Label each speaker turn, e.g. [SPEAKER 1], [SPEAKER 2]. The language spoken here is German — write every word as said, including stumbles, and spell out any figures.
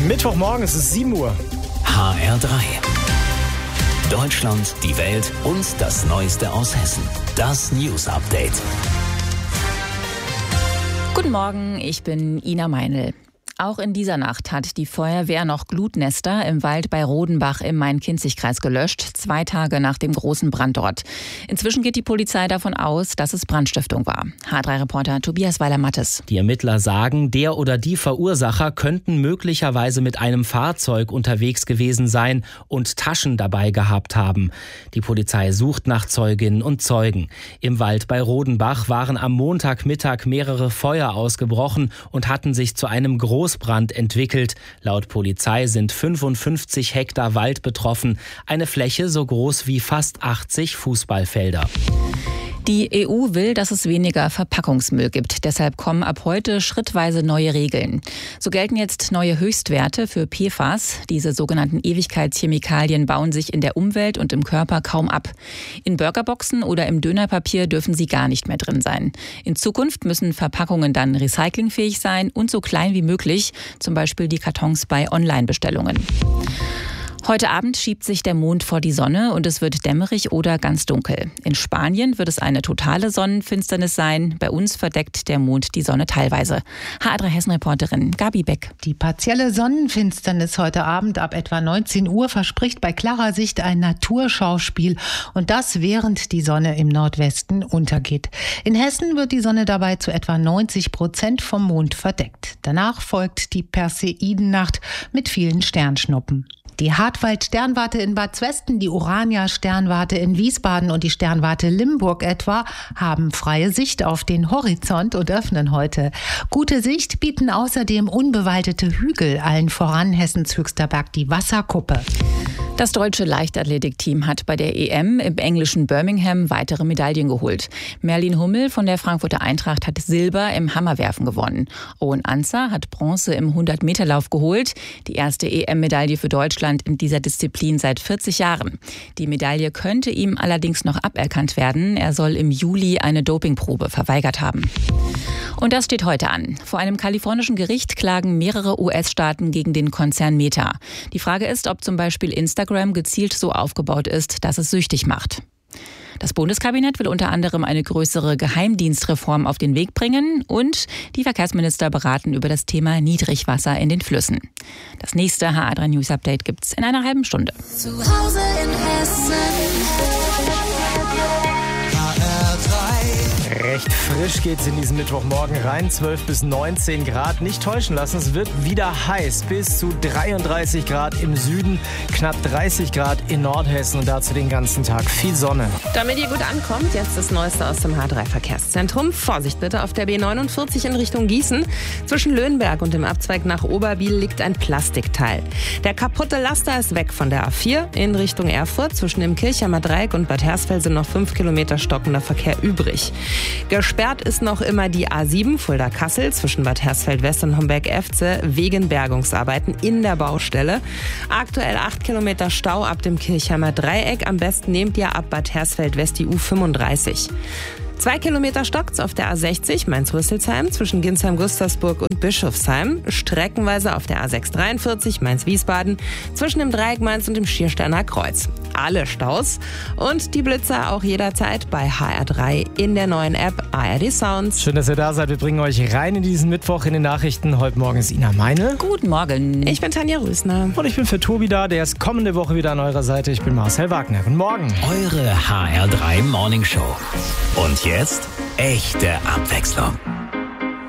[SPEAKER 1] Mittwochmorgen, es ist sieben Uhr.
[SPEAKER 2] H R drei. Deutschland, die Welt und das Neueste aus Hessen. Das News Update.
[SPEAKER 3] Guten Morgen, ich bin Ina Meinl. Auch in dieser Nacht hat die Feuerwehr noch Glutnester im Wald bei Rodenbach im Main-Kinzig-Kreis gelöscht, zwei Tage nach dem großen Brand dort. Inzwischen geht die Polizei davon aus, dass es Brandstiftung war. H drei Reporter Tobias Weiler-Mattes.
[SPEAKER 4] Die Ermittler sagen, der oder die Verursacher könnten möglicherweise mit einem Fahrzeug unterwegs gewesen sein und Taschen dabei gehabt haben. Die Polizei sucht nach Zeuginnen und Zeugen. Im Wald bei Rodenbach waren am Montagmittag mehrere Feuer ausgebrochen und hatten sich zu einem großen Brand entwickelt. Laut Polizei sind fünfundfünfzig Hektar Wald betroffen, eine Fläche so groß wie fast achtzig Fußballfelder.
[SPEAKER 3] Die E U will, dass es weniger Verpackungsmüll gibt. Deshalb kommen ab heute schrittweise neue Regeln. So gelten jetzt neue Höchstwerte für P F A S. Diese sogenannten Ewigkeitschemikalien bauen sich in der Umwelt und im Körper kaum ab. In Burgerboxen oder im Dönerpapier dürfen sie gar nicht mehr drin sein. In Zukunft müssen Verpackungen dann recyclingfähig sein und so klein wie möglich, zum Beispiel die Kartons bei Online-Bestellungen. Heute Abend schiebt sich der Mond vor die Sonne und es wird dämmerig oder ganz dunkel. In Spanien wird es eine totale Sonnenfinsternis sein. Bei uns verdeckt der Mond die Sonne teilweise. H R drei Hessen-Reporterin Gabi Beck.
[SPEAKER 5] Die partielle Sonnenfinsternis heute Abend ab etwa neunzehn Uhr verspricht bei klarer Sicht ein Naturschauspiel. Und das, während die Sonne im Nordwesten untergeht. In Hessen wird die Sonne dabei zu etwa neunzig Prozent vom Mond verdeckt. Danach folgt die Perseidennacht mit vielen Sternschnuppen. Die Hartwald-Sternwarte in Bad Zwesten, die Urania-Sternwarte in Wiesbaden und die Sternwarte Limburg etwa haben freie Sicht auf den Horizont und öffnen heute. Gute Sicht bieten außerdem unbewaldete Hügel, allen voran Hessens höchster Berg, die Wasserkuppe.
[SPEAKER 3] Das deutsche Leichtathletikteam hat bei der E M im englischen Birmingham weitere Medaillen geholt. Merlin Hummel von der Frankfurter Eintracht hat Silber im Hammerwerfen gewonnen. Owen Anzer hat Bronze im hundert-Meter-Lauf geholt. Die erste E M-Medaille für Deutschland in dieser Disziplin seit vierzig Jahren. Die Medaille könnte ihm allerdings noch aberkannt werden. Er soll im Juli eine Dopingprobe verweigert haben. Und das steht heute an. Vor einem kalifornischen Gericht klagen mehrere U S-Staaten gegen den Konzern Meta. Die Frage ist, ob zum Beispiel Instagram gezielt so aufgebaut ist, dass es süchtig macht. Das Bundeskabinett will unter anderem eine größere Geheimdienstreform auf den Weg bringen und die Verkehrsminister beraten über das Thema Niedrigwasser in den Flüssen. Das nächste H R drei News Update gibt's in einer halben Stunde.
[SPEAKER 6] Zu Hause in Hessen.
[SPEAKER 1] Recht frisch geht's in diesen Mittwochmorgen rein, zwölf bis neunzehn Grad. Nicht täuschen lassen, es wird wieder heiß, bis zu dreiunddreißig Grad im Süden, knapp dreißig Grad in Nordhessen und dazu den ganzen Tag viel Sonne.
[SPEAKER 7] Damit ihr gut ankommt, jetzt das Neueste aus dem H drei Verkehrszentrum. Vorsicht bitte auf der B neunundvierzig in Richtung Gießen. Zwischen Löhnberg und dem Abzweig nach Oberbiel liegt ein Plastikteil. Der kaputte Laster ist weg von der A vier in Richtung Erfurt. Zwischen dem Kirchheimer Dreieck und Bad Hersfeld sind noch fünf Kilometer stockender Verkehr übrig. Gesperrt ist noch immer die A sieben Fulda-Kassel zwischen Bad Hersfeld-West und Homberg-Efze wegen Bergungsarbeiten in der Baustelle. Aktuell acht Kilometer Stau ab dem Kirchheimer Dreieck. Am besten nehmt ihr ab Bad Hersfeld-West die U fünfunddreißig. Zwei Kilometer stockt's auf der A sechzig Mainz-Rüsselsheim zwischen Ginsheim-Gustavsburg und Bischofsheim. Streckenweise auf der A sechs dreiundvierzig Mainz-Wiesbaden zwischen dem Dreieck Mainz und dem Schiersteiner Kreuz. Alle Staus und die Blitzer auch jederzeit bei H R drei in der neuen App A R D Sounds.
[SPEAKER 1] Schön, dass ihr da seid. Wir bringen euch rein in diesen Mittwoch in den Nachrichten. Heute Morgen ist Ina Meinl.
[SPEAKER 3] Guten Morgen.
[SPEAKER 7] Ich bin Tanja Rösner.
[SPEAKER 1] Und ich bin für Tobi da. Der ist kommende Woche wieder an eurer Seite. Ich bin Marcel Wagner. Guten Morgen.
[SPEAKER 2] Eure H R drei Morning Show. Und jetzt echte Abwechslung.